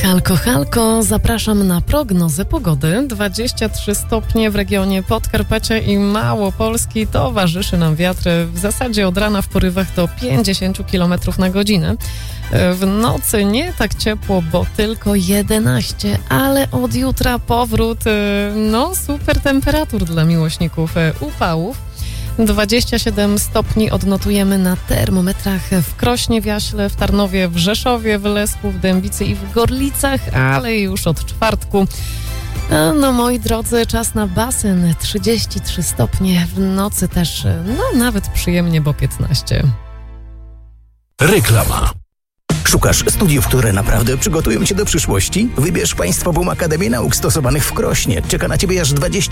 Halko, halko, zapraszam na prognozę pogody. 23 stopnie w regionie Podkarpacia i Małopolski. Towarzyszy nam wiatr w zasadzie od rana w porywach do 50 km na godzinę. W nocy nie tak ciepło, bo tylko 11, ale od jutra powrót super temperatur dla miłośników upałów. 27 stopni odnotujemy na termometrach w Krośnie, w Jaśle, w Tarnowie, w Rzeszowie, w Lesku, w Dębicy i w Gorlicach, ale już od czwartku. No moi drodzy, czas na basen, 33 stopnie, w nocy też, nawet przyjemnie, bo 15. Reklama. Szukasz studiów, które naprawdę przygotują cię do przyszłości? Wybierz Państwową Akademię Nauk Stosowanych w Krośnie. Czeka na ciebie aż 20